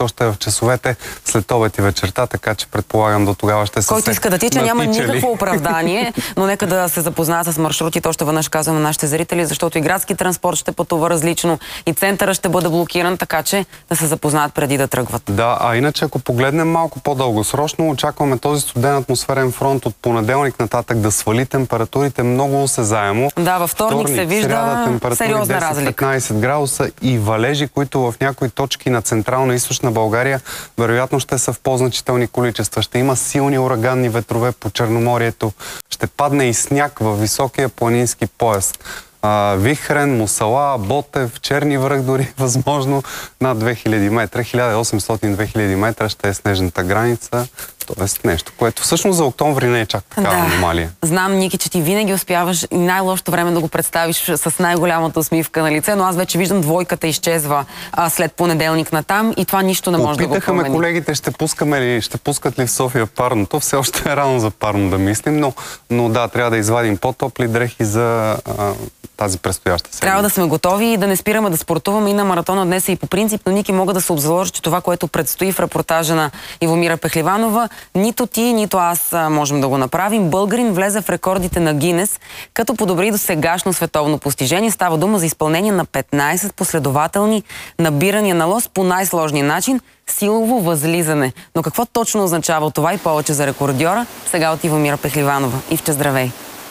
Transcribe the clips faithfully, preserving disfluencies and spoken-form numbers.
то ще е в часовете след обед и вечерта, така че предполагам до тогава ще се Който иска да тича, няма никакво оправдание, но нека да се запознаят с маршрутите. Още веднъж казвам на нашите зрители, защото и градски транспорт ще пътува различно, и центъра ще бъде блокиран, така че да се запознаят преди да тръгват. Да, а иначе ако погледнем малко по-дългосрочно, очакваме този студен атмосферен фронт от понеделник нататък да свали температурите много осезаемо. Да, във вторник, вторник се вижда сряда, сериозна разлика. десет-петнайсет градуса и валежи, които в някои точки на централна и източна България вероятно ще са в по-значителни количества. Ще има силни ураганни ветрове по Черноморието. Ще падне и сняг във високия планински пояс. Вихрен, Мусала, Ботев, Черни връх дори възможно над две хиляди метра. хиляда и осемстотин до две хиляди метра ще е снежната граница. Тоест нещо, което всъщност за октомври не е чак такава да. аномалия. Знам, Ники, че ти винаги успяваш и най-лошото време да го представиш с най-голямата усмивка на лице, но аз вече виждам двойката изчезва а, след понеделник натам и това нищо не може да го промени. Опитаха ме колегите, ще пускаме ли, ще пускат ли в София парното. Все още е рано за парно да мислим, но, но да, трябва да извадим по-топли дрехи за а, тази предстояща седмица. Трябва да сме готови и да не спираме да спортуваме и на маратона днес и по принцип, но Ники, мога да се обзаложа, че това, което предстои в репортажа на Ивомира Пехливанова, нито ти, нито аз можем да го направим. Българин влезе в рекордите на Гинес, като подобри до сегашно световно постижение. Става дума за изпълнение на петнайсет последователни набирания на лоз по най-сложния начин – силово възлизане. Но какво точно означава това и повече за рекордьора? Сега от Ивомира Пехливанова. Ивче, здравей!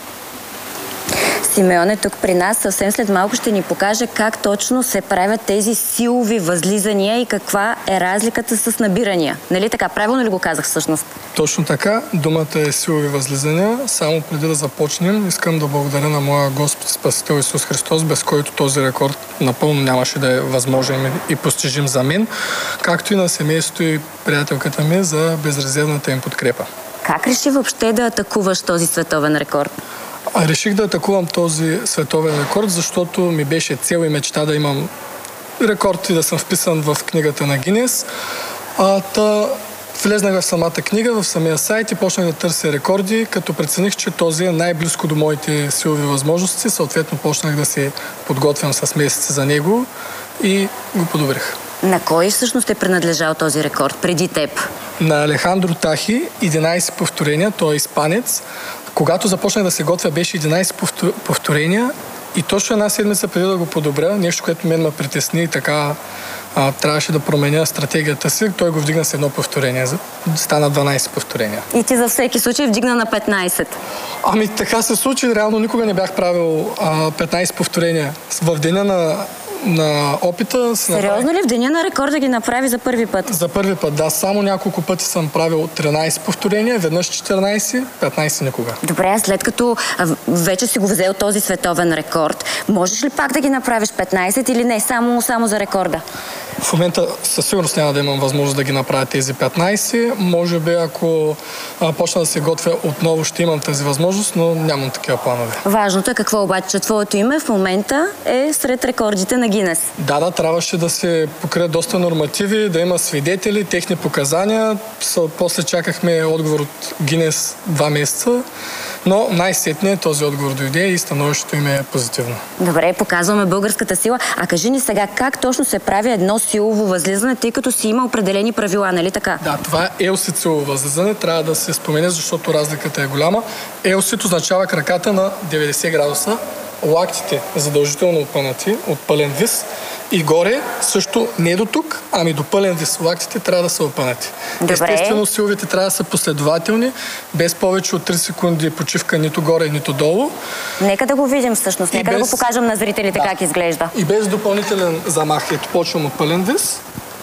Симеон е тук при нас. Съвсем след малко ще ни покаже как точно се правят тези силови възлизания и каква е разликата с набирания. Нали така? Правилно ли го казах всъщност? Точно така. Думата е силови възлизания. Само преди да започнем, искам да благодаря на моя Господ и Спасител Исус Христос, без който този рекорд напълно нямаше да е възможен и постижим за мен, както и на семейството и приятелката ми за безрезервната им подкрепа. Как реши въобще да атакуваш този световен рекорд? Реших да атакувам този световен рекорд, защото ми беше цел и мечта да имам рекорд и да съм вписан в книгата на Гинес. А, та, влезнах в самата книга, в самия сайт и почнах да търся рекорди, като прецених, че този е най-близко до моите силови възможности. Съответно, почнах да се подготвям с месеци за него и го подобрих. На кой всъщност е принадлежал този рекорд преди теб? На Алехандро Тахи, единайсет повторения, той е испанец. Когато започнах да се готвя, беше единайсет повторения и точно една седмица преди да го подобря, нещо, което мен ме притесни и така а, трябваше да променя стратегията си, той го вдигна с едно повторение. Стана дванайсет повторения. И ти за всеки случай вдигна на петнайсет? Ами така се случи, реално никога не бях правил а, петнайсет повторения. В деня на на опита. Сериозно ли? В деня на рекорда ги направи за първи път? За първи път, да. Само няколко пъти съм правил тринайсет повторения, веднъж четиринайсет, петнайсет никога. Добре, след като вече си го взел този световен рекорд, можеш ли пак да ги направиш петнайсет или не? Само, само за рекорда? В момента със сигурност няма да имам възможност да ги направя тези петнайсет. Може би, ако а, почна да се готвя отново, ще имам тази възможност, но нямам такива планове. Важното е какво обаче, че твоето име в момента е сред рекордите на Гинес. Да, да, трябваше да се покрият доста нормативи, да има свидетели, техни показания. После чакахме отговор от Гинес два месеца, но най-сетне този отговор дойде и становището им е позитивно. Добре, показваме българската сила. А кажи ни сега, как точно се прави едно силово възлизане, тъй като си има определени правила, нали така? Да, това е елсит силово възлизане. Трябва да се спомене, защото разликата е голяма. Елсит означава краката на деветдесет градуса, лактите задължително опънати от пълен вис и горе също не до тук, ами до пълен вис. Лактите трябва да са опънати. Добре. Естествено, силовите трябва да са последователни, без повече от три секунди почивка нито горе, нито долу. Нека да го видим всъщност. Нека без... да го покажем на зрителите да. Как изглежда. И без допълнителен замах. Ето почвам от пълен вис,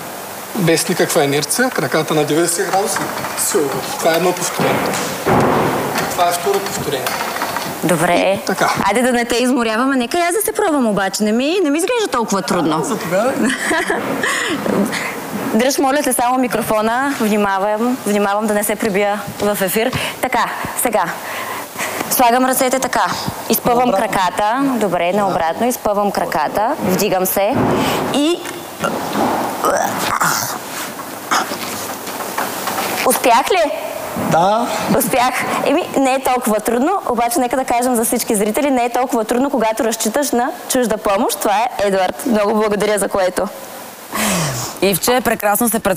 без никаква инерция, краката на деветдесет градуса, силово. Това е едно повторение. Това е второ повторение. Добре. Така. Айде да не те изморяваме. Нека аз да се пробвам обаче. Не ми, не ми изглежда толкова трудно. Заповядай. Дръж, моля те, само микрофона. Внимавам, внимавам да не се прибия в ефир. Така, сега. Слагам ръцете така. Изпъвам краката. Добре, наобратно. Изпъвам краката. Вдигам се. И... Успях ли? Да. Успях. Еми, не е толкова трудно, обаче нека да кажем за всички зрители, не е толкова трудно, когато разчиташ на чужда помощ. Това е Едуард. Много благодаря за което. Ивче, прекрасно се представя.